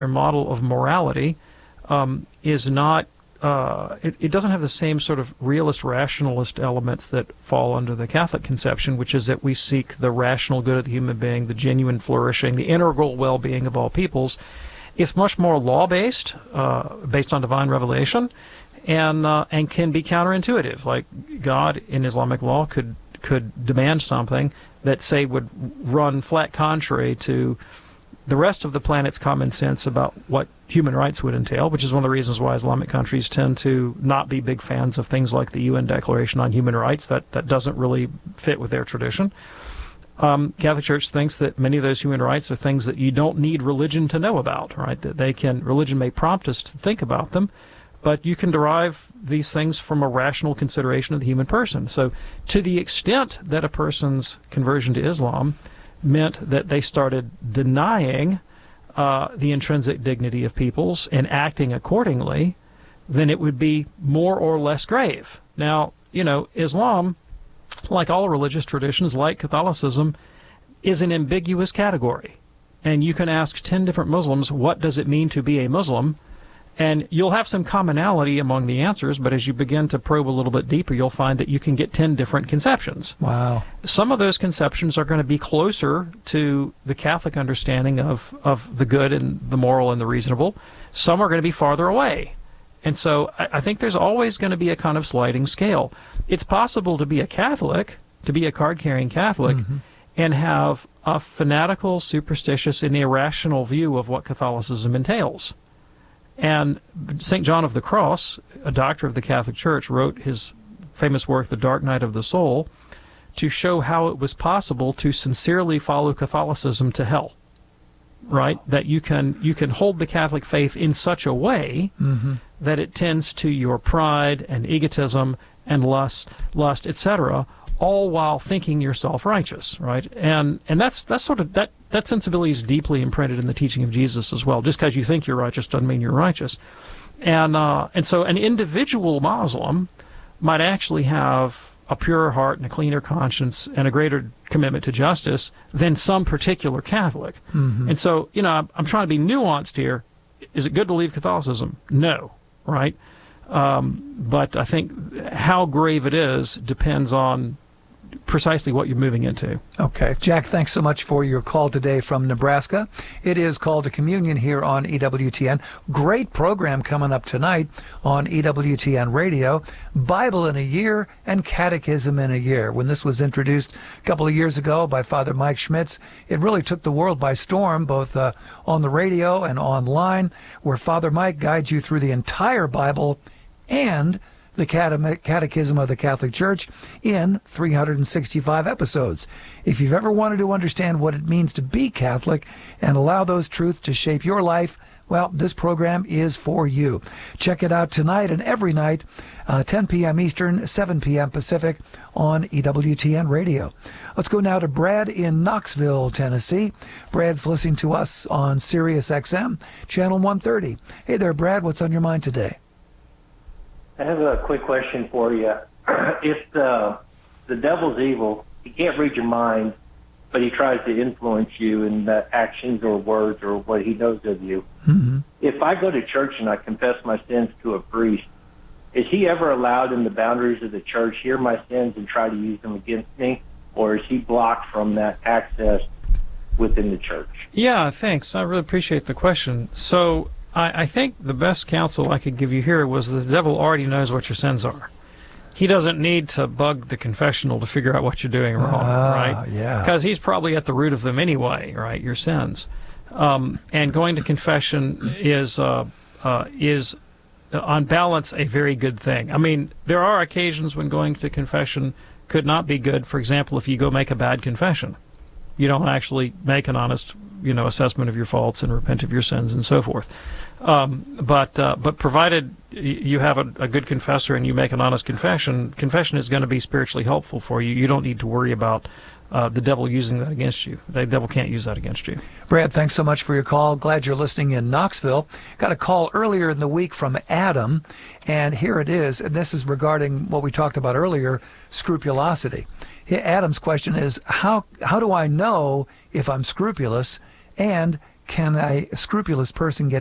model of morality is not, it doesn't have the same sort of realist, rationalist elements that fall under the Catholic conception, which is that we seek the rational good of the human being, the genuine flourishing, the integral well-being of all peoples. It's much more law-based, based on divine revelation, and can be counterintuitive. Like God in Islamic law could demand something that, say, would run flat contrary to the rest of the planet's common sense about what human rights would entail, which is one of the reasons why Islamic countries tend to not be big fans of things like the UN Declaration on Human Rights. That doesn't really fit with their tradition. Catholic Church thinks that many of those human rights are things that you don't need religion to know about, right? That religion may prompt us to think about them, but you can derive these things from a rational consideration of the human person. So to the extent that a person's conversion to Islam meant that they started denying the intrinsic dignity of peoples and acting accordingly, then it would be more or less grave. Now, Islam, like all religious traditions, like Catholicism, is an ambiguous category. And you can ask 10 different Muslims, what does it mean to be a Muslim? And you'll have some commonality among the answers, but as you begin to probe a little bit deeper, you'll find that you can get 10 different conceptions. Wow. Some of those conceptions are going to be closer to the Catholic understanding of the good and the moral and the reasonable. Some are going to be farther away. And so I think there's always going to be a kind of sliding scale. It's possible to be a Catholic, to be a card-carrying Catholic, and have a fanatical, superstitious, and irrational view of what Catholicism entails. And St. John of the Cross, a doctor of the Catholic Church, wrote his famous work, The Dark Night of the Soul, to show how it was possible to sincerely follow Catholicism to hell. Right? That you can hold the Catholic faith in such a way that it tends to your pride and egotism and lust, etc., all while thinking yourself righteous, right? And that's sort of that sensibility is deeply imprinted in the teaching of Jesus as well. Just because you think you're righteous doesn't mean you're righteous. And so an individual Muslim might actually have a purer heart and a cleaner conscience and a greater commitment to justice than some particular Catholic. And so, I'm trying to be nuanced here. Is it good to leave Catholicism? No, right? But I think how grave it is depends on precisely what you're moving into. Okay. Jack, thanks so much for your call today from Nebraska. It is Call to Communion here on EWTN. Great program coming up tonight on EWTN Radio. Bible in a Year and Catechism in a Year. When this was introduced a couple of years ago by Father Mike Schmitz, it really took the world by storm, both on the radio and online, where Father Mike guides you through the entire Bible and the Catechism of the Catholic Church in 365 episodes. If you've ever wanted to understand what it means to be Catholic and allow those truths to shape your life, well, this program is for you. Check it out tonight and every night, 10 p.m. Eastern, 7 p.m. Pacific on EWTN Radio. Let's go now to Brad in Knoxville, Tennessee. Brad's listening to us on Sirius XM, Channel 130. Hey there, Brad. What's on your mind today? I have a quick question for you. If the devil's evil, he can't read your mind, but he tries to influence you in the actions or words or what he knows of you. If I go to church and I confess my sins to a priest, is he ever allowed in the boundaries of the church hear my sins and try to use them against me, or is he blocked from that access within the church? Yeah, thanks. I really appreciate the question. So I think the best counsel I could give you here was the devil already knows what your sins are. He doesn't need to bug the confessional to figure out what you're doing wrong, right? Yeah. Because he's probably at the root of them anyway, right? Your sins. And going to confession is on balance a very good thing. I mean, there are occasions when going to confession could not be good. For example, if you go make a bad confession, you don't actually make an honest, assessment of your faults and repent of your sins and so forth. But provided you have a good confessor and you make an honest confession is going to be spiritually helpful for you. You don't need to worry about the devil using that against you. The devil can't use that against you. Brad, thanks so much for your call. Glad you're listening in Knoxville. Got a call earlier in the week from Adam, and here it is. And this is regarding what we talked about earlier, scrupulosity. Adam's question is, how do I know if I'm scrupulous, and can a scrupulous person get